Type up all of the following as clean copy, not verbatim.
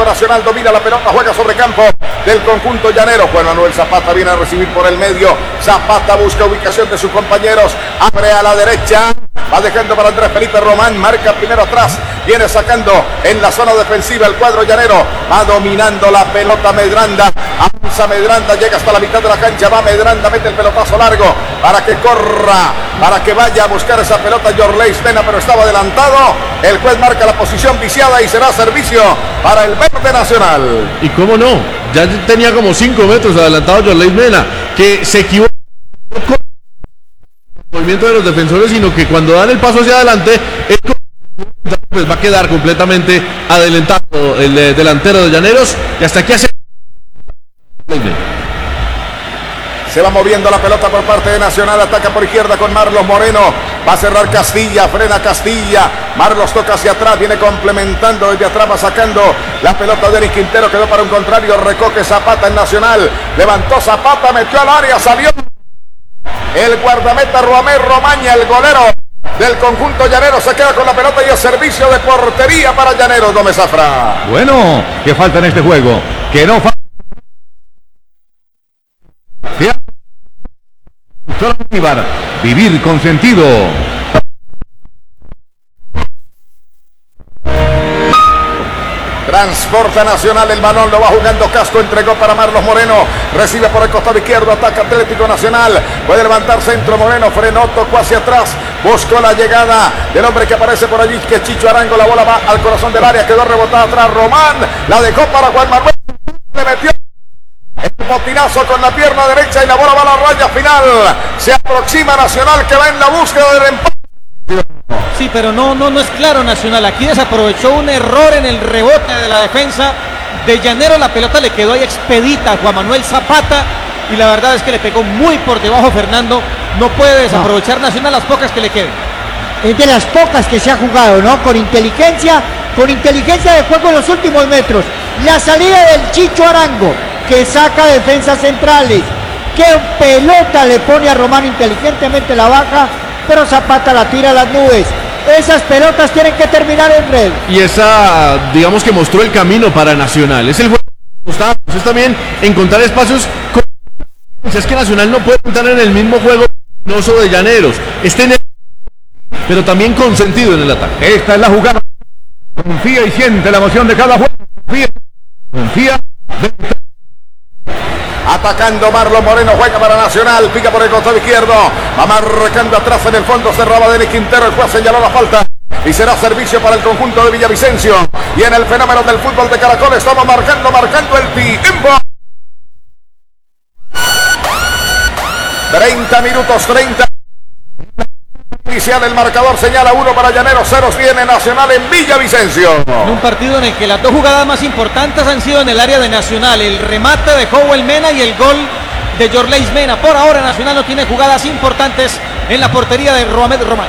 Nacional, domina la pelota, juega sobre campo del conjunto llanero. Juan Manuel Zapata viene a recibir por el medio. Zapata busca ubicación de sus compañeros, abre a la derecha, va dejando para Andrés Felipe Román, marca primero atrás, viene sacando en la zona defensiva el cuadro llanero, va dominando la pelota Medranda, avanza Medranda, llega hasta la mitad de la cancha, va Medranda, mete el pelotazo largo para que corra, para que vaya a buscar esa pelota Yorleis Mena, pero estaba adelantado. El juez marca la posición viciada y será servicio para el verde Nacional. Y cómo no, ya tenía como 5 metros adelantado Yorleis Mena, que se equivocó con el movimiento de los defensores, sino que cuando dan el paso hacia adelante, pues va a quedar completamente adelantado el delantero de Llaneros, y hasta aquí hace. Se va moviendo la pelota por parte de Nacional, ataca por izquierda con Marlos Moreno, va a cerrar Castilla, frena Castilla, Marlos toca hacia atrás, viene complementando desde atrás, va sacando la pelota de Denis Quintero, quedó para un contrario, recoge Zapata en Nacional, levantó Zapata, metió al área, salió el guardameta Roamé Romaña, el golero del conjunto llanero, se queda con la pelota y el servicio de portería para Llaneros. Gómez Zafra. Bueno, que falta en este juego, que no falta. Vivir con sentido. Transporta Nacional el balón, lo va jugando Casco, entregó para Marlos Moreno, recibe por el costado izquierdo, ataca Atlético Nacional, puede levantar centro Moreno, frenó, tocó hacia atrás, buscó la llegada del hombre que aparece por allí, que es Chicho Arango, la bola va al corazón del área, quedó rebotada atrás Román, la dejó para Juan Manuel, le metió el botinazo con la pierna derecha y la bola va a la raya final, se aproxima Nacional que va en la búsqueda del empate. Sí, pero no es claro Nacional. Aquí desaprovechó un error en el rebote de la defensa de Llanero. La pelota le quedó ahí expedita a Juan Manuel Zapata y la verdad es que le pegó muy por debajo Fernando. No puede desaprovechar Nacional las pocas que le queden. Es de las pocas que se ha jugado, ¿no? Con inteligencia de juego en los últimos metros. La salida del Chicho Arango, que saca defensas centrales. Qué pelota le pone a Román, inteligentemente la baja, pero Zapata la tira a las nubes. Esas pelotas tienen que terminar en red. Y esa, digamos que mostró el camino para Nacional. Es el juego que gustaba. Es también encontrar espacios. Es que Nacional no puede entrar en el mismo juego de Llaneros. Pero también con sentido en el ataque. Esta es la jugada. Confía y siente la emoción de cada juego. Confía. Atacando Marlon Moreno, juega para Nacional, pica por el costado izquierdo, va marcando atrás en el fondo, cerraba Denis Quintero, el juez señaló la falta y será servicio para el conjunto de Villavicencio. Y en el fenómeno del fútbol de Caracol estamos marcando el tiempo. 30 minutos, 30. Inicial, el marcador señala 1 para Llaneros, 0 tiene Nacional en Villavicencio. En un partido en el que las dos jugadas más importantes han sido en el área de Nacional, el remate de Howell Mena y el gol de Yorleis Mena. Por ahora Nacional no tiene jugadas importantes en la portería de Roamed Román.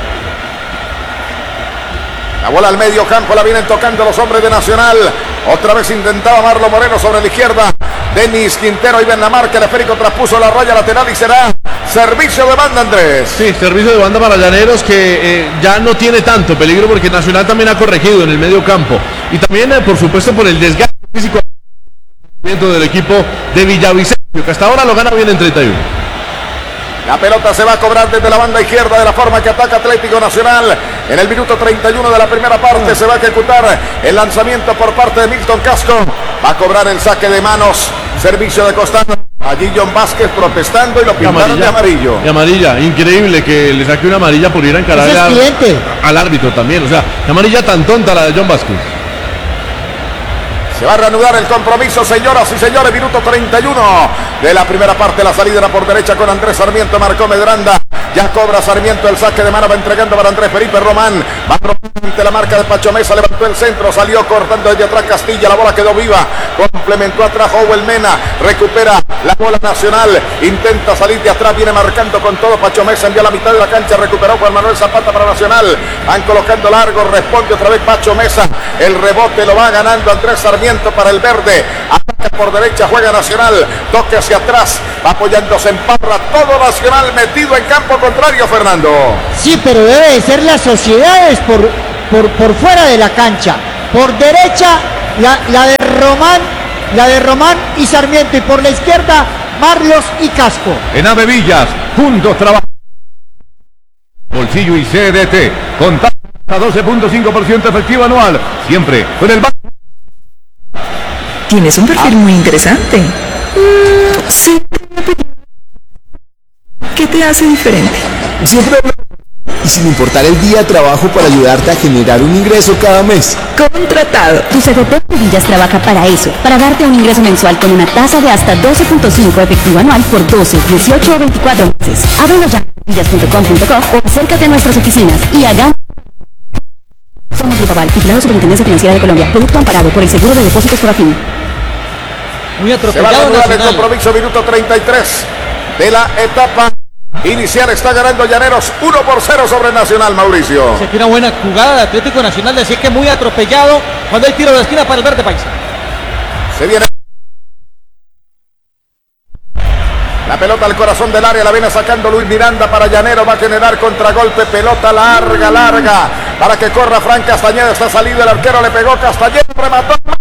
La bola al medio campo, la vienen tocando los hombres de Nacional. Otra vez intentaba Marlon Moreno sobre la izquierda. Denis Quintero iba en la marca, el esférico traspuso la raya lateral y será servicio de banda, Andrés. Sí, servicio de banda para Llaneros, que ya no tiene tanto peligro porque Nacional también ha corregido en el medio campo. Y también, por supuesto, por el desgaste físico del equipo de Villavicencio, que hasta ahora lo gana bien en 31. La pelota se va a cobrar desde la banda izquierda de la forma que ataca Atlético Nacional. En el minuto 31 de la primera parte se va a ejecutar el lanzamiento por parte de Milton Casco. Va a cobrar el saque de manos. Servicio de costado. Allí John Vázquez protestando y lo pintaron de amarillo. De amarilla. Increíble que le saque una amarilla por ir a encarar al árbitro también. O sea, qué amarilla tan tonta la de John Vázquez. Se va a reanudar el compromiso, señoras y señores. Minuto 31 de la primera parte. La salida era por derecha con Andrés Sarmiento. Marcó Medranda. Ya cobra Sarmiento el saque de mano. Va entregando para Andrés Felipe Román. Va ante la marca de Pacho Mesa. Levantó el centro. Salió cortando desde atrás Castilla. La bola quedó viva. Complementó atrás Howell Mena. Recupera la bola Nacional. Intenta salir de atrás. Viene marcando con todo Pacho Mesa. Envió a la mitad de la cancha. Recuperó Juan Manuel Zapata para Nacional. Van colocando largo. Responde otra vez Pacho Mesa. El rebote lo va ganando Andrés Sarmiento para el verde. Ataca por derecha, juega Nacional, toque hacia atrás, va apoyándose en Parra, todo Nacional metido en campo contrario, Fernando. Sí, pero debe de ser las sociedades por fuera de la cancha. Por derecha La de Román y Sarmiento, y por la izquierda Marlos y Casco. En Avevillas, juntos trabajan. Bolsillo y CDT, con tasa hasta 12.5% efectivo anual, siempre con el banco. Tienes un perfil muy interesante. Sí. ¿Qué te hace diferente? Siempre y sin importar el día, trabajo para ayudarte a generar un ingreso cada mes. Contratado. Tu CDT Villas trabaja para eso, para darte un ingreso mensual con una tasa de hasta 12.5 efectivo anual por 12, 18 o 24 meses. Ábrenos ya en villas.com.co o acércate a nuestras oficinas y hagamos. Somos Grupo Aval, titulado Superintendencia Financiera de Colombia, producto amparado por el Seguro de Depósitos Corafin. Muy Se va a atropellado reanudar el Nacional. compromiso, minuto 33 de la etapa inicial. Está ganando Llaneros 1-0 sobre Nacional, Mauricio. Se tiene una buena jugada de Atlético Nacional, decía que muy atropellado cuando hay tiro de esquina para el verde paisa. Se viene la pelota al corazón del área, la viene sacando Luis Miranda para Llanero, va a generar contragolpe, pelota larga, para que corra Fran Castañeda, está salido el arquero, le pegó Castañeda, remató.